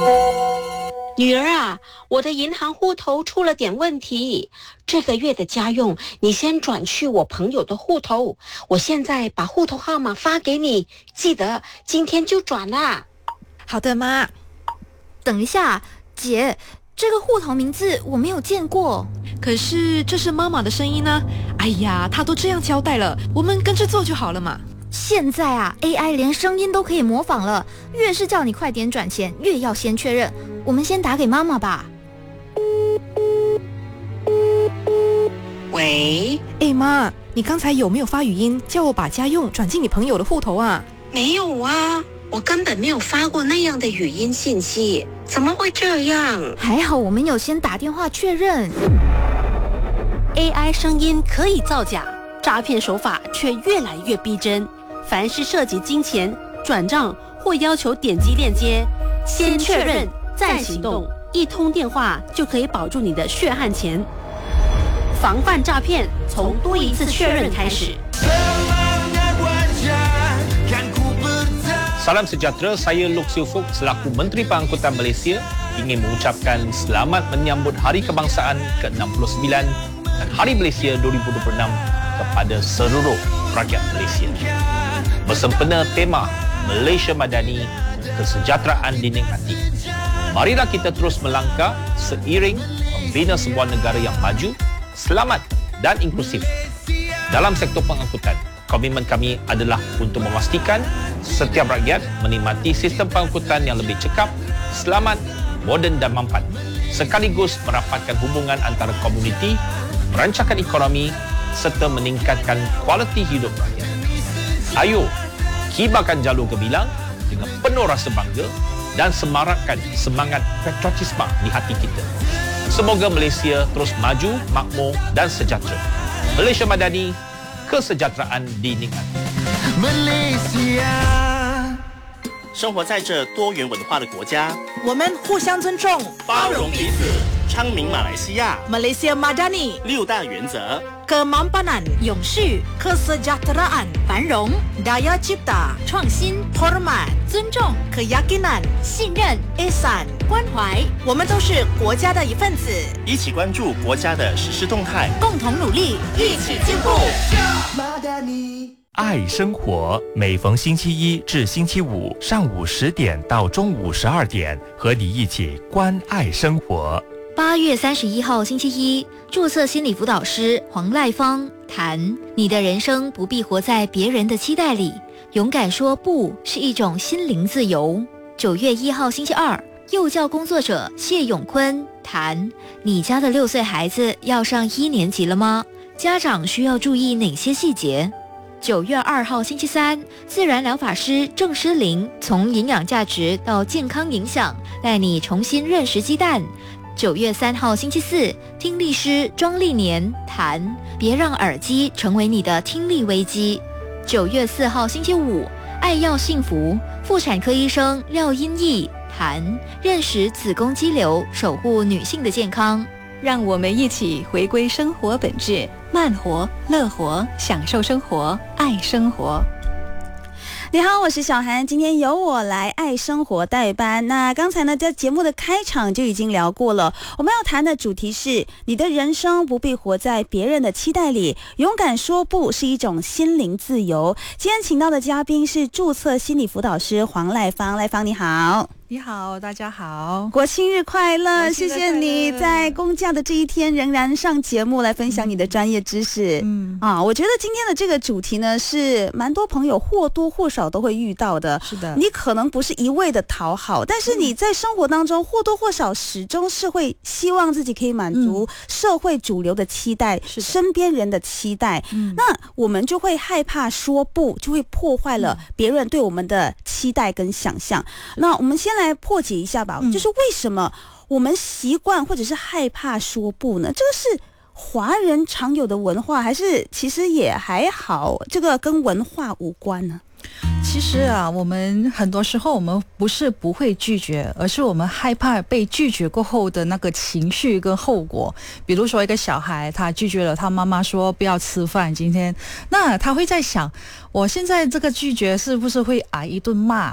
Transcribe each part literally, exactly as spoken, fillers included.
女儿啊，我的银行户头出了点问题，这个月的家用你先转去我朋友的户头，我现在把户头号码发给你，记得今天就转啦。 好的，妈。 等一下，姐，这个户头名字我没有见过。 可是这是妈妈的声音呢。哎呀，她都这样交代了，我们跟着做就好了嘛。 现在啊 A I 连声音都可以模仿了，越是叫你快点转钱，越要先确认。我们先打给妈妈吧。 喂， 哎妈，你刚才有没有发语音叫我把家用转进你朋友的户头啊？ 没有啊，我根本没有发过那样的语音信息，怎么会这样？ 还好我们有先打电话确认。 A I 声音可以造假，诈骗手法却越来越逼真。凡是涉及金钱、转账或要求点击链接，先确认再行动，一通电话就可以保住你的血汗钱。防范诈骗，从多一次确认开始。 Salam sejahtera, saya Lok Siu Fook selaku Menteri Pengangkutan Malaysia ingin mengucapkan selamat menyambut Hari Kebangsaan ke enam puluh sembilan dan Hari Malaysia dua ribu dua puluh enam kepada seluruh rakyat Malaysia. Bersempena tema Malaysia Madani, kesejahteraan dinikmati. Marilah kita terus melangkah seiring membina sebuah negara yang maju, selamat dan inklusif. Dalam sektor pengangkutan, komitmen kami adalah untuk memastikan setiap rakyat menikmati sistem pengangkutan yang lebih cekap, selamat, moden dan mampan, sekaligus merapatkan hubungan antara komuniti, merancakan ekonomi serta meningkatkan kualiti hidup rakyat. Ayo, kibarkan jalur Gembilang dengan penuh rasa bangga dan semarakkan semangat patriotisme di hati kita. Semoga Malaysia terus maju, makmur dan sejahtera. Malaysia Madani, kesejahteraan dinikmati. Malaysia。 生活在这多元文化的国家， 我们互相尊重， 包容彼此，昌明马来西亚。 Malaysia Madani 六大原则 ：kemampanan、 永续、 kesejahteraan、 繁荣、 daya cipta、 创新、 hormat、 尊重、 keyakinan、 信任、 ihsan、 关怀。 我们都是国家的一份子， 一起关注国家的实施动态， 共同努力， 一起进步。 爱生活，每逢星期一至星期五上午十点到中午十二点，和你一起关爱生活。 八月三十一号星期一，注册心理辅导师黄赖芳谈：你的人生不必活在别人的期待里，勇敢说不是一种心灵自由。九月一号星期二，幼教工作者谢永坤谈：你家的六岁孩子要上一年级了吗？家长需要注意哪些细节？九月二号星期三，自然疗法师郑诗玲从营养价值到健康影响，带你重新认识鸡蛋。九月三号星期四，听力师庄丽年谈：别让耳机成为你的听力危机。九月四号星期五，爱要幸福，妇产科医生廖英义谈：认识子宫肌瘤，守护女性的健康。 让我们一起回归生活本质，慢活、乐活，享受生活，爱生活。 你好，我是小涵，今天由我来爱生活代班。那刚才呢，在节目的开场就已经聊过了，我们要谈的主题是：你的人生不必活在别人的期待里，勇敢说不是一种心灵自由。今天请到的嘉宾是注册心理辅导师黄赖芳，赖芳你好。 你好，大家好， 国庆日快乐！谢谢你在公假的这一天仍然上节目来分享你的专业知识。嗯啊，我觉得今天的这个主题呢，是蛮多朋友或多或少都会遇到的。 是的， 你可能不是一味的讨好，但是你在生活当中或多或少始终是会希望自己可以满足社会主流的期待，嗯、身边人的期待。嗯，那我们就会害怕说不，就会破坏了别人对我们的期待跟想象。嗯、那我们先来。来破解一下吧，嗯、就是为什么我们习惯或者是害怕说不呢？这个是华人常有的文化，还是其实也还好，这个跟文化无关呢？ 其实啊，我们很多时候我们不是不会拒绝，而是我们害怕被拒绝过后的那个情绪跟后果。比如说一个小孩他拒绝了他妈妈说不要吃饭今天，那他会在想，我现在这个拒绝是不是会挨一顿骂？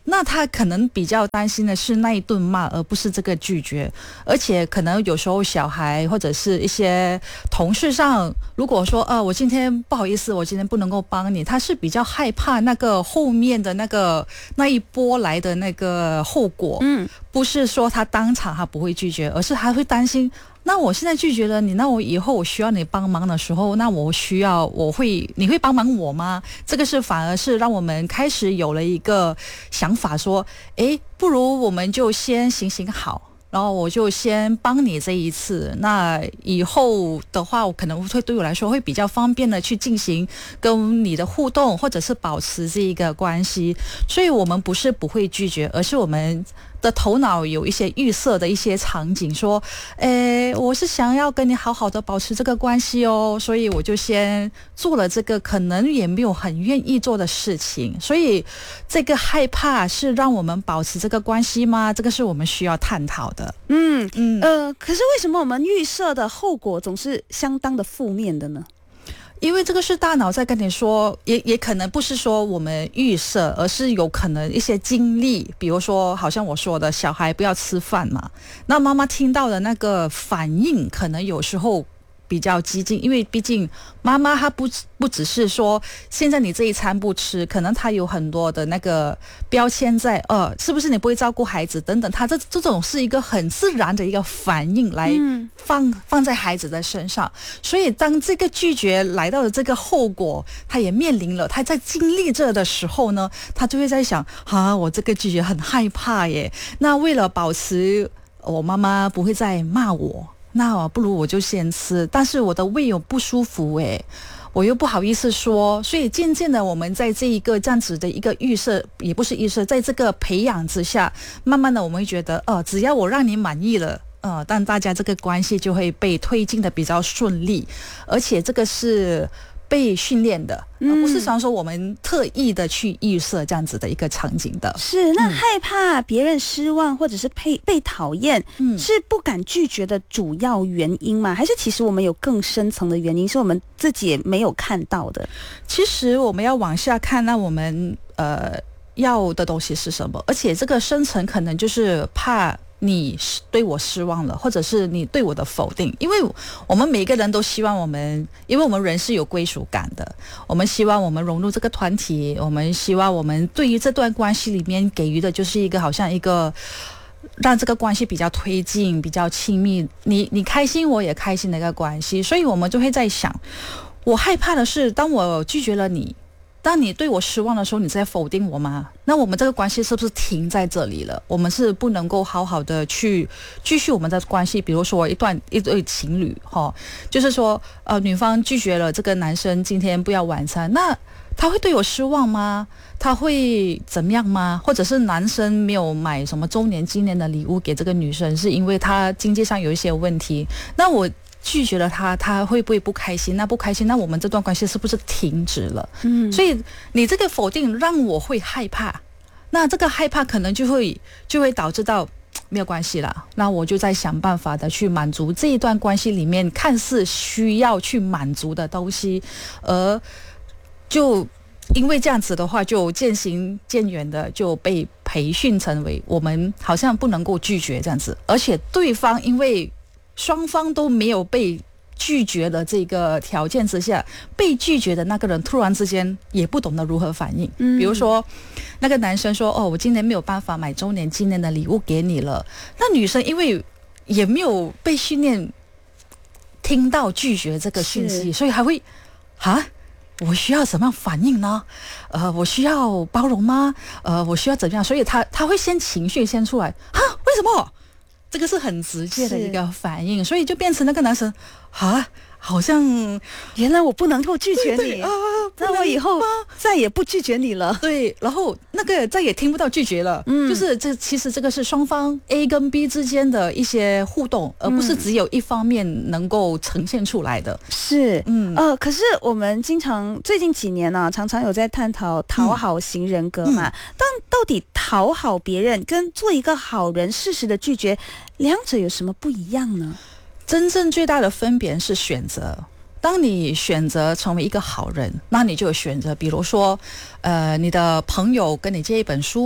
那他可能比较担心的是那一顿骂，而不是这个拒绝。而且可能有时候小孩或者是一些同事上，如果说呃我今天不好意思，我今天不能够帮你，他是比较害怕那个后面的那个那一波来的那个后果。嗯，不是说他当场他不会拒绝，而是还会担心，那我现在拒绝了你，那我以后我需要你帮忙的时候，那我需要我会你会帮忙我吗？这个是反而是让我们开始有了一个想法说，诶，不如我们就先行行好，然后我就先帮你这一次，那以后的话我可能会对我来说会比较方便的去进行跟你的互动，或者是保持这一个关系。所以我们不是不会拒绝，而是我们的头脑有一些预设的一些场景，说诶，我是想要跟你好好的保持这个关系哦，所以我就先做了这个可能也没有很愿意做的事情。所以这个害怕是让我们保持这个关系吗？这个是我们需要探讨的。 嗯嗯呃，可是为什么我们预设的后果总是相当的负面的呢？ 因为这个是大脑在跟你说，也也可能不是说我们预设，而是有可能一些经历，比如说好像我说的小孩不要吃饭嘛，那妈妈听到的那个反应可能有时候比较激进，因为毕竟妈妈她不不只是说现在你这一餐不吃，可能她有很多的那个标签在，呃，是不是你不会照顾孩子等等，她这这种是一个很自然的一个反应来放、嗯、放在孩子的身上。所以当这个拒绝来到了这个后果，她也面临了，她在经历这的时候呢，她就会在想啊，我这个拒绝很害怕耶，那为了保持我妈妈不会再骂我，那不如我就先吃，但是我的胃有不舒服诶，我又不好意思说，所以渐渐的我们在这一个这样子的一个预设，也不是预设，在这个培养之下，慢慢的我们会觉得呃，只要我让你满意了，呃，但大家这个关系就会被推进的比较顺利，而且这个是被训练的，而不是想说我们特意的去预设这样子的一个场景的。 是，那害怕别人失望或者是被被讨厌，嗯，是不敢拒绝的主要原因吗？还是其实我们有更深层的原因，是我们自己也没有看到的？ 其实我们要往下看，那我们呃要的东西是什么？而且这个深层可能就是怕你对我失望了，或者是你对我的否定。因为我们每个人都希望我们，因为我们人是有归属感的，我们希望我们融入这个团体，我们希望我们对于这段关系里面给予的就是一个好像一个让这个关系比较推进，比较亲密，你你开心我也开心的一个关系。所以我们就会在想，我害怕的是当我拒绝了你，当你对我失望的时候，你在否定我吗？那我们这个关系是不是停在这里了？我们是不能够好好的去继续我们的关系。比如说一段一对情侣哈，就是说呃女方拒绝了这个男生今天不要晚餐，那他会对我失望吗？他会怎么样吗？或者是男生没有买什么周年纪念的礼物给这个女生，是因为他经济上有一些问题，那我拒绝了他，他会不会不开心？那不开心，那我们这段关系是不是停止了？嗯，所以你这个否定让我会害怕，那这个害怕可能就会就会导致到没有关系啦，那我就在想办法的去满足这一段关系里面看似需要去满足的东西，而就因为这样子的话，就渐行渐远的就被培训成为我们好像不能够拒绝这样子，而且对方因为双方都没有被拒绝的这个条件之下，被拒绝的那个人突然之间也不懂得如何反应。嗯，比如说那个男生说哦，我今年没有办法买周年纪念的礼物给你了，那女生因为也没有被训练听到拒绝这个讯息，所以还会啊我需要怎么样反应呢？呃，我需要包容吗？呃，我需要怎么样？所以他他会先情绪先出来啊，为什么？这个是很直接的一个反应，所以就变成那个男生啊，好像原来我不能够拒绝你啊，那我以后再也不拒绝你了。 对，然后那个再也听不到拒绝了。嗯，就是这其实这个是双方 A 跟 B 之间的一些互动，而不是只有一方面能够呈现出来的。 是，嗯呃，可是我们经常最近几年呢、啊，常常有在探讨讨好型人格嘛。嗯嗯、但到底讨好别人跟做一个好人适时的拒绝，两者有什么不一样呢？ 真正最大的分别是选择。当你选择成为一个好人，那你就有选择，比如说呃，你的朋友跟你借一本书，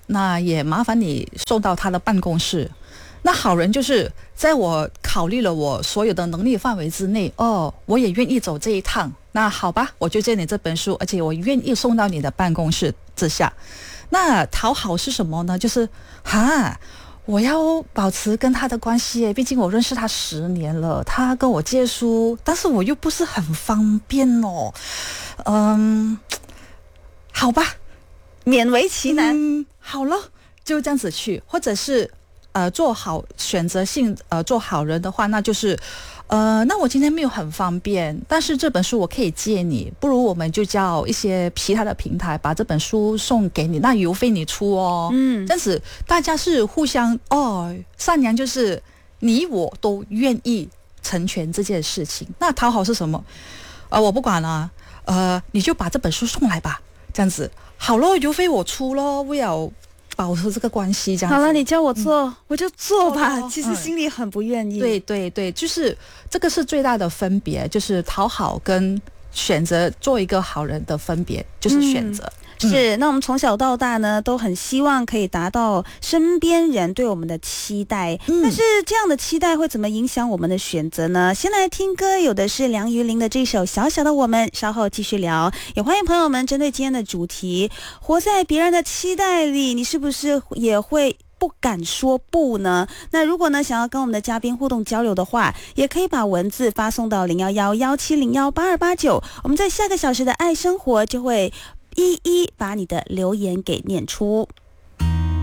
那也麻烦你送到他的办公室。那好人就是在我考虑了我所有的能力范围之内，哦，我也愿意走这一趟，那好吧，我就借你这本书，而且我愿意送到你的办公室之下。那讨好是什么呢？就是哈，我要保持跟他的关系，毕竟我认识他十年了，他跟我借书，但是我又不是很方便哦。嗯，好吧， 勉为其难、 嗯、好了，就这样子去。或者是呃做好选择性呃做好人的话，那就是呃那我今天没有很方便，但是这本书我可以借你，不如我们就叫一些其他的平台把这本书送给你，那邮费你出哦。嗯，这样子大家是互相哦，善良就是你我都愿意成全这件事情。那讨好是什么？呃我不管了，呃你就把这本书送来吧，这样子好咯，邮费我出咯，为了保持这个关系，这样子。 好了，你叫我做、嗯、我就做吧， 做其实心里很不愿意、 嗯、对对对，就是这个是最大的分别，就是讨好跟选择做一个好人的分别，就是选择、 嗯、是。那我们从小到大呢都很希望可以达到身边人对我们的期待、嗯、但是这样的期待会怎么影响我们的选择呢？先来听歌，有的是梁于玲的这首小小的我们，稍后继续聊。也欢迎朋友们针对今天的主题，活在别人的期待里，你是不是也会不敢说不呢？那如果呢想要跟我们的嘉宾互动交流的话，也可以把文字发送到零一一一七零一八二八九，我们在下个小时的爱生活就会一一把你的留言给念出。